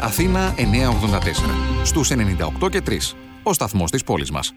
Αθήνα 984. Στους 98 και 3. Ο σταθμός της πόλης μας.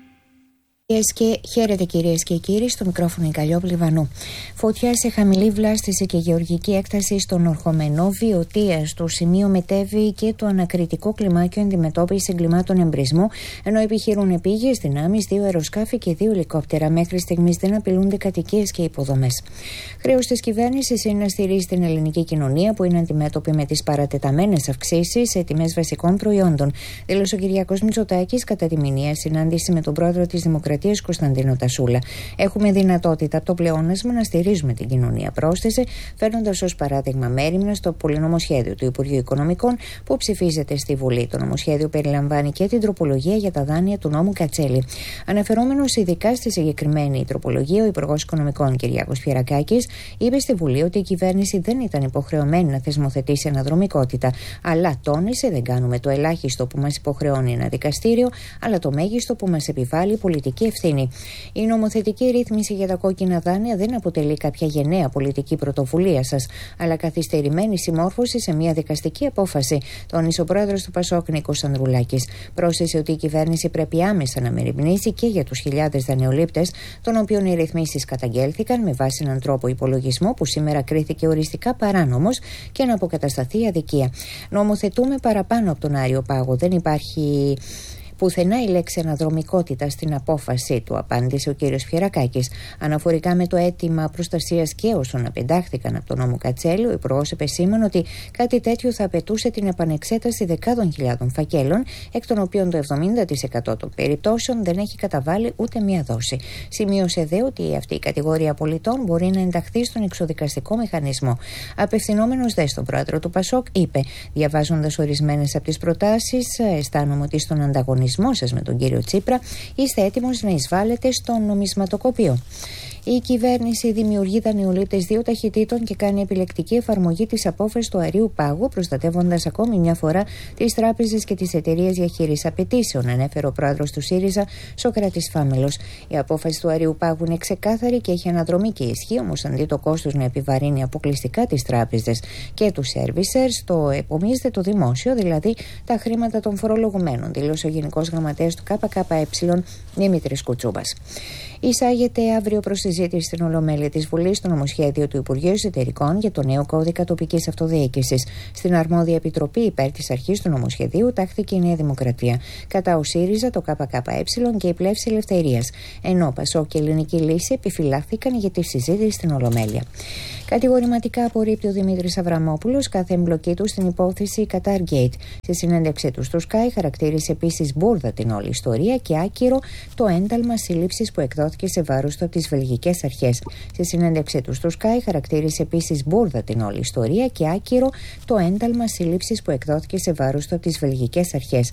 Χαίρετε κυρίες και κύριοι, στο μικρόφωνο η Καλλιόπη Λιβανού. Φωτιά σε χαμηλή βλάστηση και γεωργική έκταση στον Ορχομενό, Βιωτία. Στο σημείο μετέβει και το ανακριτικό κλιμάκιο αντιμετώπιση εγκλημάτων εμπρισμού, ενώ επιχειρούν επίγειες δυνάμεις 2 αεροσκάφη και 2 ελικόπτερα. Μέχρι στιγμής δεν απειλούνται κατοικίες και υποδομές. Χρέος της κυβέρνησης είναι να στηρίζει την ελληνική κοινωνία, που είναι αντιμέτωπη με τις παρατεταμένες αυξήσεις σε τιμές βασικών προϊόντων, δήλωσε ο Κυριάκος Μητσοτάκης κατά τη μηνιαία συνάντηση με τον πρόεδρο της Δημοκρατίας Κωνσταντίνο Τασούλα. Έχουμε δυνατότητα από το πλεόνασμα να στηρίζουμε την κοινωνία, πρόσθεσε, φέρνοντας ως παράδειγμα μέριμνα στο πολυνομοσχέδιο του Υπουργείου Οικονομικών που ψηφίζεται στη Βουλή. Το νομοσχέδιο περιλαμβάνει και την τροπολογία για τα δάνεια του νόμου Κατσέλη. Αναφερόμενος ειδικά στη συγκεκριμένη τροπολογία, ο Υπουργός Οικονομικών Κυριάκος Πιερακάκης είπε στη Βουλή ότι η κυβέρνηση δεν ήταν υποχρεωμένη να θεσμοθετήσει αναδρομικότητα, αλλά τόνισε: δεν κάνουμε το ελάχιστο που μας υποχρεώνει ένα δικαστήριο, αλλά το μέγιστο που μας επιβάλλει η πολιτική ευθύνη. Η νομοθετική ρύθμιση για τα κόκκινα δάνεια δεν αποτελεί κάποια γενναία πολιτική πρωτοβουλία σας, αλλά καθυστερημένη συμμόρφωση σε μια δικαστική απόφαση, τόνισε ο πρόεδρος του Πασόκ Νίκος Ανδρουλάκης. Πρόσθεσε ότι η κυβέρνηση πρέπει άμεσα να μεριμνήσει και για τους χιλιάδες δανειολήπτες, των οποίων οι ρυθμίσεις καταγγέλθηκαν με βάση έναν τρόπο υπολογισμού που σήμερα κρίθηκε οριστικά παράνομος, και να αποκατασταθεί η αδικία. Νομοθετούμε παραπάνω από τον Άριο Πάγο. Δεν υπάρχει πουθενά η λέξη αναδρομικότητα στην απόφαση του, απάντησε ο κύριος Πιερακάκης. Αναφορικά με το αίτημα προστασίας και όσων απεντάχθηκαν από τον νόμο Κατσέλη, ο υπουργός επεσήμανε ότι κάτι τέτοιο θα απαιτούσε την επανεξέταση δεκάδων χιλιάδων φακέλων, εκ των οποίων το 70% των περιπτώσεων δεν έχει καταβάλει ούτε μία δόση. Σημείωσε δε ότι αυτή η κατηγορία πολιτών μπορεί να ενταχθεί στον εξοδικαστικό μηχανισμό. Απευθυνόμενος δε στον πρόεδρο του Πασόκ, είπε: διαβάζοντας ορισμένες από τις προτάσεις, αισθάνομαι ότι στον ανταγωνισμό σας με τον κύριο Τσίπρα είστε έτοιμος να εισβάλλετε στο νομισματοκοπείο. Η κυβέρνηση δημιουργεί δανειολήπτες 2 ταχυτήτων και κάνει επιλεκτική εφαρμογή της απόφασης του Αρείου Πάγου, προστατεύοντας ακόμη μια φορά τις τράπεζες και τις εταιρείες διαχείρισης απαιτήσεων, ανέφερε ο πρόεδρος του ΣΥΡΙΖΑ, Σωκράτης Φάμελος. Η απόφαση του Αρείου Πάγου είναι ξεκάθαρη και έχει αναδρομή και ισχύ, όμως αντί το κόστος να επιβαρύνει αποκλειστικά τις τράπεζες και τους servicers, το επομίζεται το δημόσιο, δηλαδή τα χρήματα των φορολογουμένων, δήλωσε ο Γενικός Γραμματέας του ΚΚΕ, Δημήτρης Κουτσούμπας. Εισάγεται αύριο προς συζήτηση στην Ολομέλεια της Βουλής στο νομοσχέδιο του Υπουργείου Εσωτερικών για το νέο κώδικα τοπικής αυτοδιοίκησης. Στην αρμόδια επιτροπή υπέρ της αρχής του νομοσχεδίου τάχθηκε η Νέα Δημοκρατία. Κατά ο ΣΥΡΙΖΑ, το ΚΚΕ και η Πλεύση Ελευθερίας. Ενώ Πασόκ και Ελληνική Λύση επιφυλάχθηκαν για τη συζήτηση στην Ολομέλεια. Κατηγορηματικά απορρίπτει ο Δημήτρης Αβραμόπουλος κάθε εμπλοκή του στην υπόθεση Qatargate. Στη συνέντευξή του στο Sky χαρακτήρισε επίσης μπούρδα την όλη ιστορία και άκυρο το ένταλμα σύλληψης που εκδόθηκε σε βάρος του από τις βελγικές αρχές. Στη συνέντευξή του στο Sky χαρακτήρισε επίσης μπούρδα την όλη ιστορία και άκυρο το ένταλμα σύλληψης που εκδόθηκε σε βάρος του από τις βελγικές αρχές.